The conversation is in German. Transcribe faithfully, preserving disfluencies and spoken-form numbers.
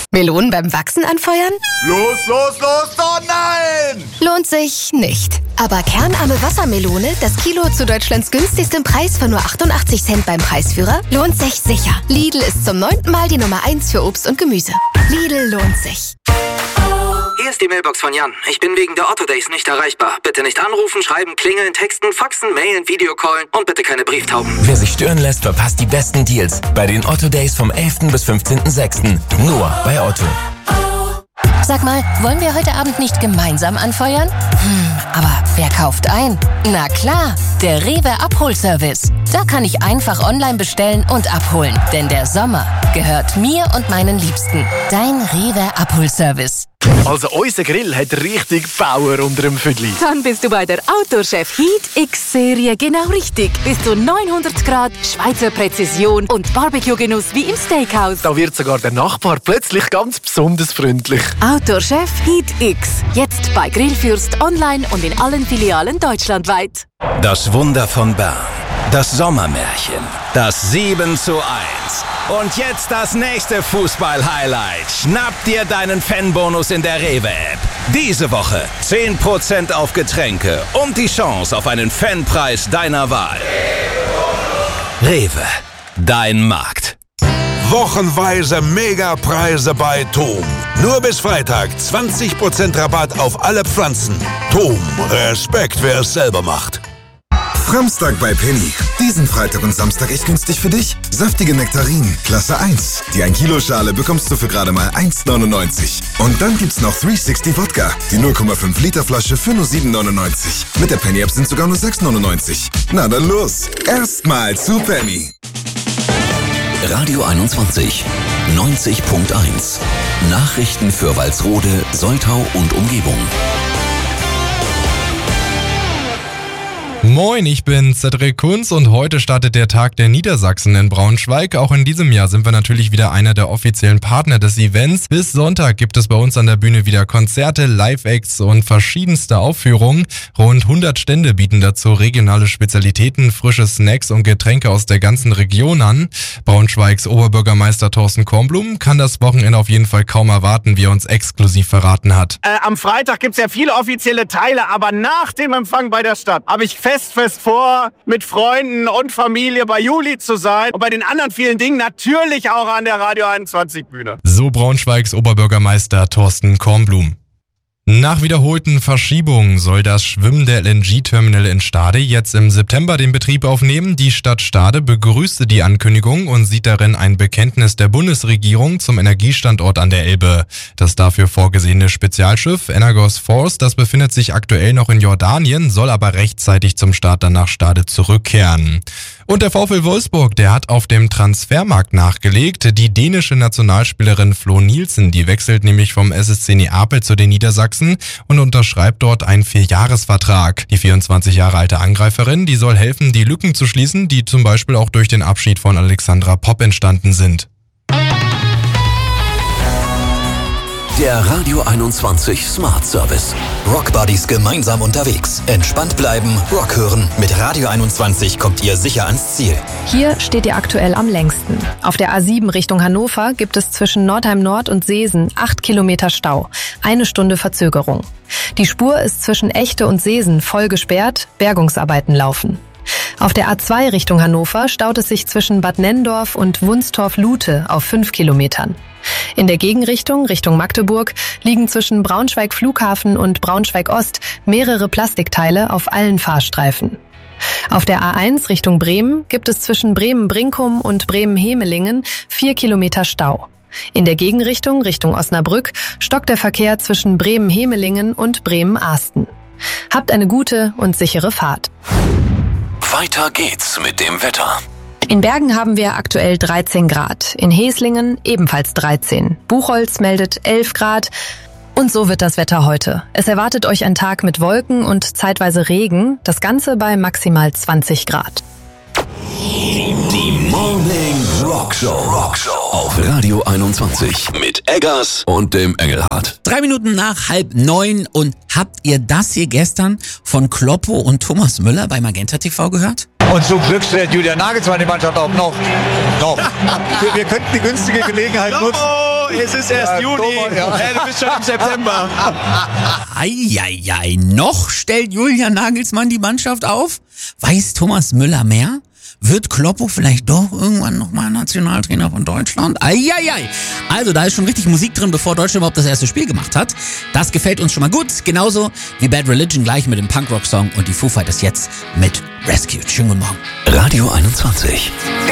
Melonen beim Wachsen anfeuern? Los, los, los, oh nein! Lohnt sich nicht. Aber kernarme Wassermelone, das Kilo zu Deutschlands günstigstem Preis von nur achtundachtzig Cent beim Preisführer, lohnt sich sicher. Lidl ist zum neunten Mal die Nummer eins für Obst und Gemüse. Lidl lohnt sich. Hier ist die Mailbox von Jan. Ich bin wegen der Otto Days nicht erreichbar. Bitte nicht anrufen, schreiben, klingeln, texten, faxen, mailen, Videocallen und bitte keine Brieftauben. Wer sich stören lässt, verpasst die besten Deals bei den Otto Days vom elften bis fünfzehnten sechsten Nur bei Otto. Sag mal, wollen wir heute Abend nicht gemeinsam anfeuern? Hm, aber wer kauft ein? Na klar, der Rewe Abholservice. Da kann ich einfach online bestellen und abholen. Denn der Sommer gehört mir und meinen Liebsten. Dein Rewe Abholservice. Also unser Grill hat richtig Power unter dem Füdli. Dann bist du bei der Outdoor-Chef Heat X-Serie genau richtig. Bis zu neunhundert Grad, Schweizer Präzision und Barbecue-Genuss wie im Steakhouse. Da wird sogar der Nachbar plötzlich ganz besonders freundlich. Outdoor-Chef Heat X. Jetzt bei Grillfürst online und in allen Filialen deutschlandweit. Das Wunder von Bern. Das Sommermärchen. Das sieben zu eins. Und jetzt das nächste Fußball-Highlight. Schnapp dir deinen Fanbonus in der Rewe-App. Diese Woche zehn Prozent auf Getränke und die Chance auf einen Fanpreis deiner Wahl. Rewe, dein Markt. Wochenweise Megapreise bei Thom. Nur bis Freitag zwanzig Prozent Rabatt auf alle Pflanzen. Thom, Respekt, wer es selber macht. Samstag bei Penny. Diesen Freitag und Samstag echt günstig für dich. Saftige Nektarinen, Klasse eins. Die ein Kilo Schale bekommst du für gerade mal eins neunundneunzig. Und dann gibt's noch dreihundertsechzig Wodka. Die null Komma fünf Liter Flasche für nur sieben neunundneunzig. Mit der Penny-App sind sogar nur sechs neunundneunzig. Na dann los. Erstmal zu Penny. Radio einundzwanzig, neunzig Komma eins. Nachrichten für Walsrode, Soltau und Umgebung. Moin, ich bin Cedric Kunz und heute startet der Tag der Niedersachsen in Braunschweig. Auch in diesem Jahr sind wir natürlich wieder einer der offiziellen Partner des Events. Bis Sonntag gibt es bei uns an der Bühne wieder Konzerte, Live-Acts und verschiedenste Aufführungen. Rund hundert Stände bieten dazu regionale Spezialitäten, frische Snacks und Getränke aus der ganzen Region an. Braunschweigs Oberbürgermeister Thorsten Kornblum kann das Wochenende auf jeden Fall kaum erwarten, wie er uns exklusiv verraten hat. Äh, am Freitag gibt's ja viele offizielle Teile, aber nach dem Empfang bei der Stadt habe ich fest fest vor, mit Freunden und Familie bei Juli zu sein und bei den anderen vielen Dingen natürlich auch an der Radio einundzwanzig Bühne. So Braunschweigs Oberbürgermeister Thorsten Kornblum. Nach wiederholten Verschiebungen soll das schwimmende L N G-Terminal in Stade jetzt im September den Betrieb aufnehmen. Die Stadt Stade begrüßte die Ankündigung und sieht darin ein Bekenntnis der Bundesregierung zum Energiestandort an der Elbe. Das dafür vorgesehene Spezialschiff Energos Force, das befindet sich aktuell noch in Jordanien, soll aber rechtzeitig zum Start dann nach Stade zurückkehren. Und der VfL Wolfsburg, der hat auf dem Transfermarkt nachgelegt. Die dänische Nationalspielerin Flo Nielsen, die wechselt nämlich vom S S C Neapel zu den Niedersachsen und unterschreibt dort einen Vierjahresvertrag. Die vierundzwanzig Jahre alte Angreiferin, die soll helfen, die Lücken zu schließen, die zum Beispiel auch durch den Abschied von Alexandra Popp entstanden sind. Der Radio einundzwanzig Smart Service. Rock Buddies gemeinsam unterwegs. Entspannt bleiben, Rock hören. Mit Radio einundzwanzig kommt ihr sicher ans Ziel. Hier steht ihr aktuell am längsten. Auf der A sieben Richtung Hannover gibt es zwischen Nordheim Nord und Seesen acht Kilometer Stau. Eine Stunde Verzögerung. Die Spur ist zwischen Echte und Seesen voll gesperrt, Bergungsarbeiten laufen. Auf der A zwei Richtung Hannover staut es sich zwischen Bad Nenndorf und Wunstorf-Lute auf fünf Kilometern. In der Gegenrichtung, Richtung Magdeburg, liegen zwischen Braunschweig Flughafen und Braunschweig Ost mehrere Plastikteile auf allen Fahrstreifen. Auf der A eins Richtung Bremen gibt es zwischen Bremen-Brinkum und Bremen-Hemelingen vier Kilometer Stau. In der Gegenrichtung, Richtung Osnabrück, stockt der Verkehr zwischen Bremen-Hemelingen und Bremen-Ahsten. Habt eine gute und sichere Fahrt. Weiter geht's mit dem Wetter. In Bergen haben wir aktuell dreizehn Grad, in Heslingen ebenfalls dreizehn. Buchholz meldet elf Grad. Und so wird das Wetter heute. Es erwartet euch ein Tag mit Wolken und zeitweise Regen, das Ganze bei maximal zwanzig Grad. Die Morning Rock Show. Rock Show auf Radio einundzwanzig mit Eggers und dem Engelhardt. Drei Minuten nach halb neun und habt ihr das hier gestern von Kloppo und Thomas Müller bei Magenta T V gehört? Und zum Glück stellt Julian Nagelsmann die Mannschaft auf. Noch. Noch. wir, wir könnten die günstige Gelegenheit nutzen. es ist erst ja, Juni. Ja. Ja, du bist schon im September. Eieiei, noch stellt Julian Nagelsmann die Mannschaft auf? Weiß Thomas Müller mehr? Wird Kloppo vielleicht doch irgendwann nochmal Nationaltrainer von Deutschland? Eieiei. Also da ist schon richtig Musik drin, bevor Deutschland überhaupt das erste Spiel gemacht hat. Das gefällt uns schon mal gut. Genauso wie Bad Religion gleich mit dem Punkrock-Song und die Foo Fighters jetzt mit Rescued. Schönen guten Morgen. Radio einundzwanzig.